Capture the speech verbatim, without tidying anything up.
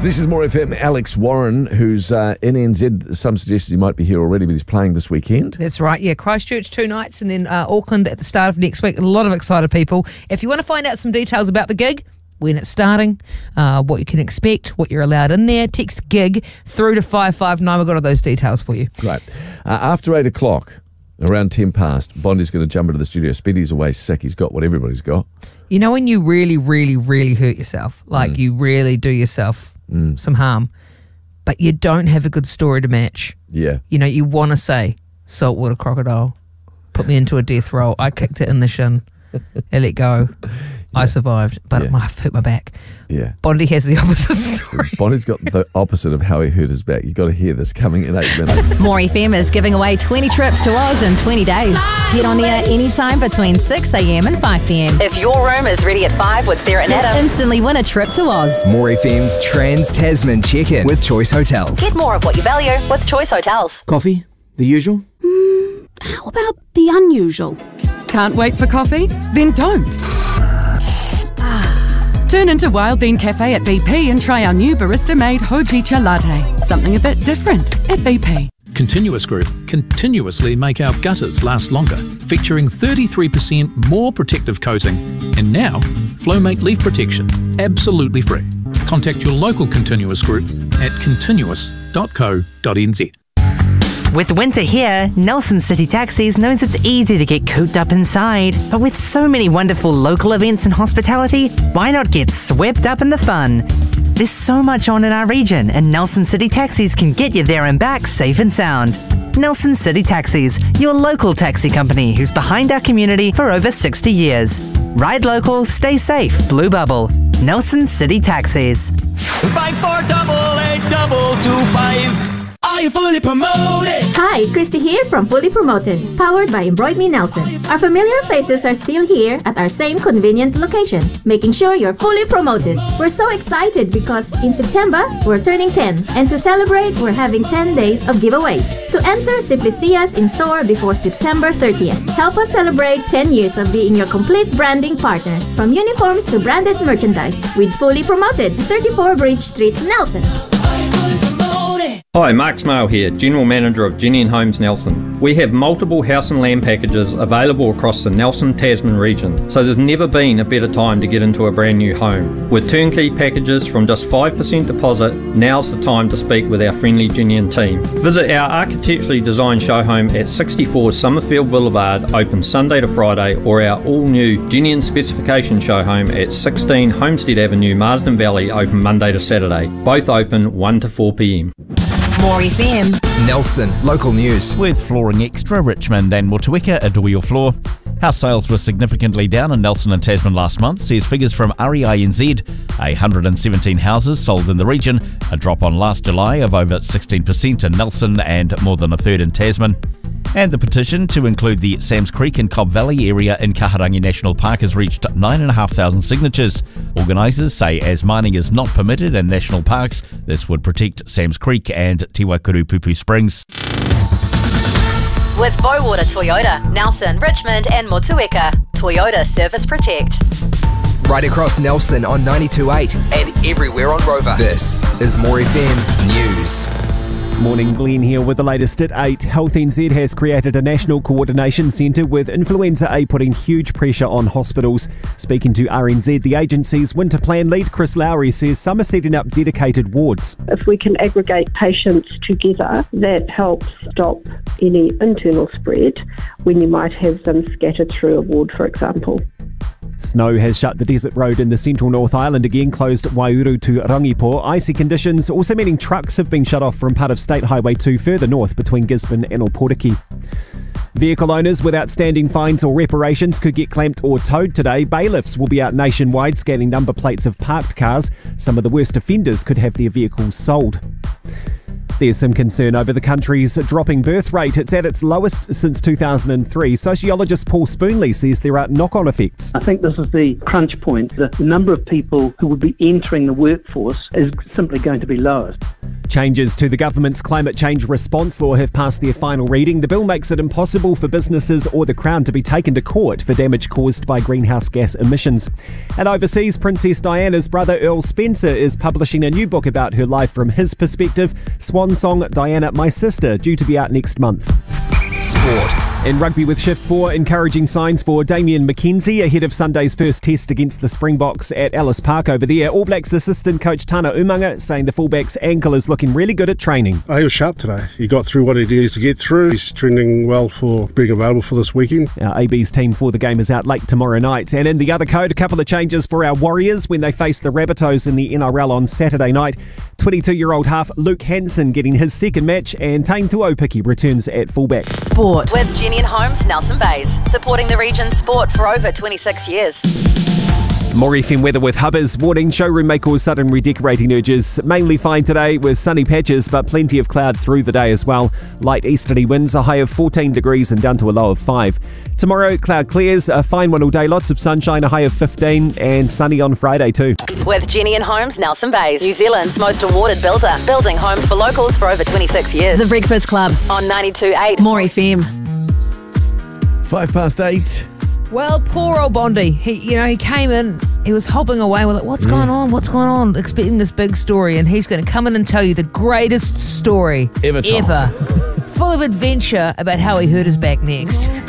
This is More F M. Alex Warren, who's uh, in N Z. Some suggested he might be here already, but he's playing this weekend. That's right, yeah. Christchurch two nights and then uh, Auckland at the start of next week. A lot of excited people. If you want to find out some details about the gig, when it's starting, uh, what you can expect, what you're allowed in there, text GIG through to five five nine. We've got all those details for you. Great. Uh, after eight o'clock, around ten past, Bondi's going to jump into the studio. Speedy's away sick. He's got what everybody's got. You know when you really, really, really hurt yourself, like mm. you really do yourself mm. some harm, but you don't have a good story to match. Yeah. You know, you want to say, saltwater crocodile, put me into a death roll, I kicked it in the shin, I let go, yeah. I survived, but yeah. I hurt my back. Yeah. Bondi has the opposite story. Bondi's got the opposite of how he hurt his back. You've got to hear this coming in eight minutes. More F M is giving away twenty trips to Oz in twenty days. Get on air anytime between six a.m. and five p.m. If your room is ready at five with Sarah and Adam, instantly win a trip to Oz. More F M's Trans-Tasman check-in with Choice Hotels. Get more of what you value with Choice Hotels. Coffee? The usual? Mm, how about the unusual? Can't wait for coffee? Then don't. Turn into Wild Bean Cafe at B P and try our new barista-made Hojicha latte. Something a bit different at B P. Continuous Group continuously make our gutters last longer, featuring thirty-three percent more protective coating. And now, Flowmate Leaf Protection, absolutely free. Contact your local Continuous Group at continuous dot co dot n z. With winter here, Nelson City Taxis knows it's easy to get cooped up inside. But with so many wonderful local events and hospitality, why not get swept up in the fun? There's so much on in our region, and Nelson City Taxis can get you there and back safe and sound. Nelson City Taxis, your local taxi company who's behind our community for over sixty years. Ride local, stay safe, Blue Bubble. Nelson City Taxis. Five four double eight double two five. Are you fully promoted? Hi, Christy here from Fully Promoted, powered by Embroid Me Nelson. Our familiar faces are still here at our same convenient location, making sure you're fully promoted. We're so excited because in September, we're turning ten, and to celebrate, we're having ten days of giveaways. To enter, simply see us in store before September thirtieth. Help us celebrate ten years of being your complete branding partner, from uniforms to branded merchandise, with Fully Promoted, thirty-four Bridge Street, Nelson. Hi, Mark Smale here, General Manager of Jenny and Homes Nelson. We have multiple house and land packages available across the Nelson Tasman region, so there's never been a better time to get into a brand new home. With turnkey packages from just five percent deposit, now's the time to speak with our friendly Jenny team. Visit our architecturally designed show home at sixty-four Summerfield Boulevard, open Sunday to Friday, or our all-new Jenny specification show home at sixteen Homestead Avenue, Marsden Valley, open Monday to Saturday. Both open one to four p.m. More F M. Nelson, local news. With Flooring Extra, Richmond and Motueka, adore your floor. House sales were significantly down in Nelson and Tasman last month, says figures from R E I N Z. one hundred seventeen houses sold in the region, a drop on last July of over sixteen percent in Nelson and more than a third in Tasman. And the petition to include the Sam's Creek and Cobb Valley area in Kaharangi National Park has reached nine thousand five hundred signatures. Organisers say as mining is not permitted in national parks, this would protect Sam's Creek and Te Waikurupupu Springs. With Bowater Toyota, Nelson, Richmond and Motueka, Toyota Service Protect. Right across Nelson on ninety-two point eight and everywhere on Rover. This is More F M News. Morning, Glenn here with the latest at eight. Health N Z has created a national coordination centre with influenza A putting huge pressure on hospitals. Speaking to R N Z, the agency's winter plan lead Chris Lowry says some are setting up dedicated wards. If we can aggregate patients together, that helps stop any internal spread when you might have them scattered through a ward, for example. Snow has shut the desert road in the central North Island again, closed Waiouru to Rangipo. Icy conditions also meaning trucks have been shut off from part of State Highway two further north between Gisborne and Opotiki. Vehicle owners with outstanding fines or reparations could get clamped or towed today. Bailiffs will be out nationwide scanning number plates of parked cars. Some of the worst offenders could have their vehicles sold. There's some concern over the country's dropping birth rate. It's at its lowest since two thousand three. Sociologist Paul Spoonley says there are knock-on effects. I think this is the crunch point. The number of people who would be entering the workforce is simply going to be lower. Changes to the government's climate change response law have passed their final reading. The bill makes it impossible for businesses or the Crown to be taken to court for damage caused by greenhouse gas emissions. And overseas, Princess Diana's brother Earl Spencer is publishing a new book about her life from his perspective, Swan Song Diana, My Sister, due to be out next month. Sport. In rugby with Shift four, encouraging signs for Damien McKenzie ahead of Sunday's first test against the Springboks at Ellis Park over there. All Blacks assistant coach Tana Umanga saying the fullback's ankle is looking really good at training. Oh, he was sharp today. He got through what he needed to get through. He's trending well for being available for this weekend. Our A B's team for the game is out late tomorrow night. And in the other code, a couple of changes for our Warriors when they face the Rabbitohs in the N R L on Saturday night. twenty-two-year-old half Luke Hansen getting his second match, and Tane Tuopiki returns at fullback. Sport with Jenny and Holmes, Nelson Bays, supporting the region's sport for over twenty-six years. More F M weather with Hubbers. Warning, showroom may cause sudden redecorating urges. Mainly fine today with sunny patches, but plenty of cloud through the day as well. Light easterly winds, a high of fourteen degrees and down to a low of five. Tomorrow, cloud clears, a fine one all day, lots of sunshine, a high of fifteen, and sunny on Friday too. With Jenny and Holmes, Nelson Bays, New Zealand's most awarded builder, building homes for locals for over twenty-six years. The Breakfast Club on ninety-two point eight More F M. Five past eight. Well, poor old Bondi. He, you know, he came in, he was hobbling away. We're like, what's Yeah. going on? What's going on? Expecting this big story, and he's going to come in and tell you the greatest story Ever told. ever. Full of adventure about how he hurt his back next.